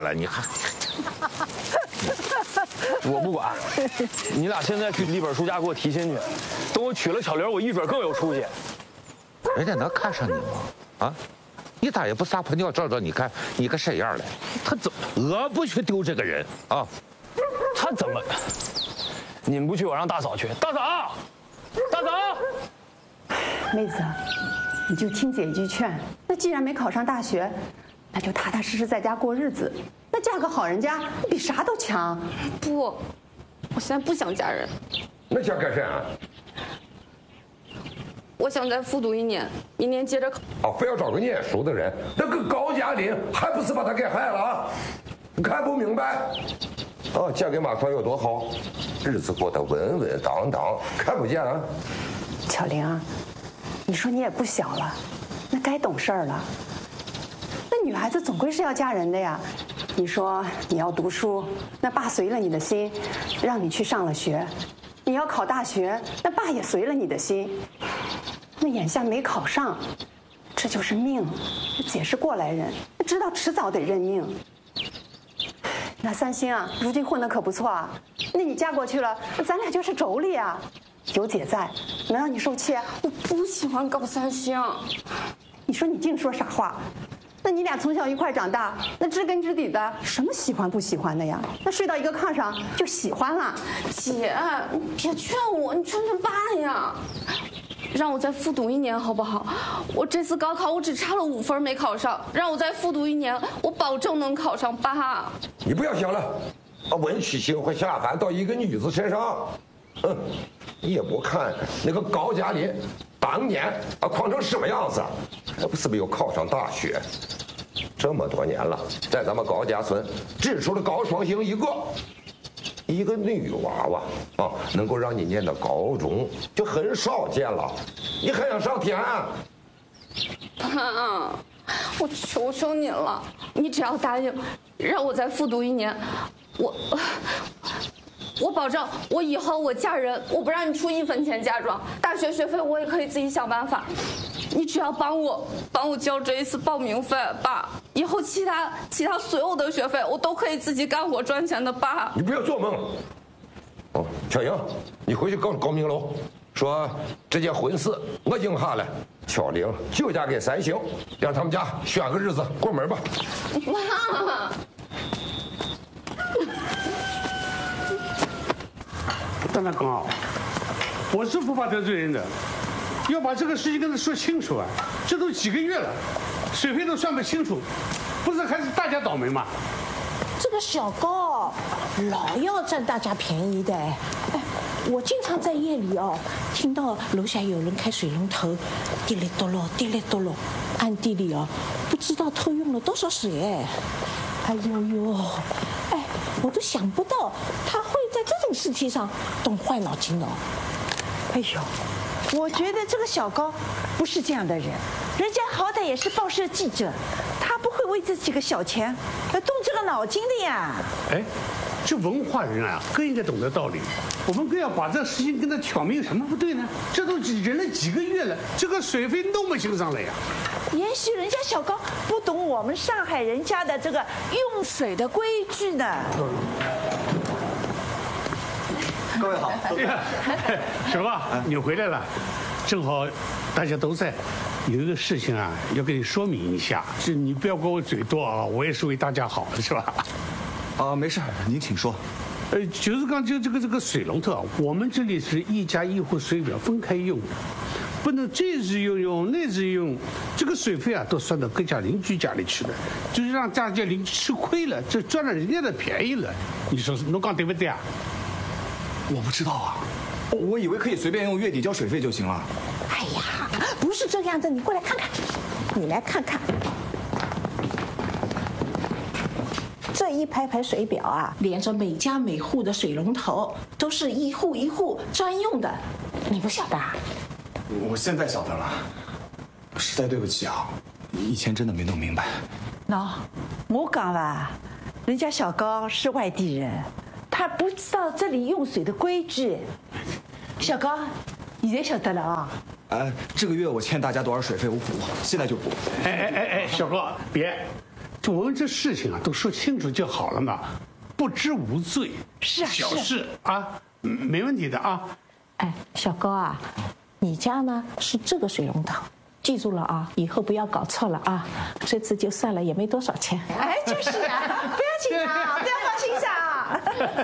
了，你还。 我不管，你俩现在去李本书家给我提亲去，等我娶了巧玲，我一准更有出息。 人家能看上你吗？啊，你咋也不撒泡尿照照你看你个谁样来？他怎么我不去丢这个人啊？ 他怎么？你们不去，我让大嫂去。大嫂，大嫂， 妹子，你就听姐一句劝，那既然没考上大学，那就踏踏实实在家过日子。那嫁个好人家比啥都强。 不，我现在不想嫁人。 那想干啥啊？ 我想再复读1年，明年接着考。 哦，非要找个念书的人，那个高加林还不是把他给害了啊？你看不明白？哦，嫁给马克有多好，日子过得稳稳当当，看不见啊？ 巧玲，你说你也不小了，那该懂事儿了。那女孩子总归是要嫁人的呀。你说你要读书，那爸随了你的心，让你去上了学；你要考大学，那爸也随了你的心。那眼下没考上，这就是命。姐是过来人，知道迟早得认命。那三星啊，如今混得可不错啊。那你嫁过去了，咱俩就是妯娌啊。有姐在，能让你受气？ 我不喜欢搞三星。 你说你净说傻话。那你俩从小一块长大，那知根知底的，什么喜欢不喜欢的呀？那睡到一个炕上就喜欢了？ 姐，你别劝我，你劝劝爸呀，让我再复读1年好不好？我这次高考我只差了5分没考上，让我再复读1年，我保证能考上。爸， 你不要想了，啊，文曲星会下凡到一个女子身上。你也不看那个高加林当年啊狂成什么样子，还不是没有考上大学。这么多年了，在咱们高家村只除了高双星一个女娃娃啊，能够让你念到高中就很少见了。你还想上天啊？ 爸，我求求你了，你只要答应让我再复读1年，我保证，我以后我嫁人，我不让你出1分钱嫁妆，大学学费我也可以自己想办法。你只要帮我交这一次报名费，爸，以后其他所有的学费我都可以自己干活赚钱的，爸。 你不要做梦。哦，巧莹，你回去告诉高明楼，说这件婚事我应下来，巧玲就嫁给三星，让他们家选个日子过门吧。 妈。 但他刚好，我是不怕得罪人的，要把这个事情跟他说清楚啊！这都几个月了，水费都算不清楚，不是还是大家倒霉吗？ 这个小高老要占大家便宜的，哎，我经常在夜里听到楼下有人开水龙头，滴哩哆噜滴哩哆噜，暗地里不知道偷用了多少水哎呦呦，哎，我都想不到他会在这种事情上动坏脑筋的。 哎呦，我觉得这个小高不是这样的人，人家好歹也是报社记者，他不会为这几个小钱动这个脑筋的呀。 哎，这文化人啊，更应该懂得道理。我们更要把这事情跟他挑明，有什么不对呢？这都忍了几个月了，这个水费弄不清上来呀。 也许人家小高不懂我们上海人家的这个用水的规矩呢。 各位好， 小高，你回来了，正好大家都在，有一个事情啊，要跟你说明一下，是你不要怪我嘴多啊，我也是为大家好，是吧？ 啊，没事，您请说。 就是刚就这个水龙头啊，我们这里是1家1户水表分开用的，不能这日用那日用，这个水费啊都算到各家邻居家里去了，就是让大家邻居吃亏了，这赚了人家的便宜了，你说是侬讲对不对啊？ 我不知道啊，我以为可以随便用月底交水费就行了。 哎呀，不是这样的，你过来看看，你来看看。这一排排水表啊，连着每家每户的水龙头，都是一户一户专用的，你不晓得啊？ 我现在晓得了，实在对不起啊，以前真的没弄明白。 喏，我讲吧，人家小高是外地人，他不知道这里用水的规矩。小高，你也晓得了啊？ 这个月我欠大家多少水费我补，现在就补。 哎，小高别， 就我们这事情啊，都说清楚就好了嘛，不知无罪。 是啊， 小事啊，没问题的啊。 哎，小高啊，你家呢是这个水龙头，记住了啊，以后不要搞错了啊。这次就算了，也没多少钱。 哎，就是啊，不要紧啊，不要放心上啊。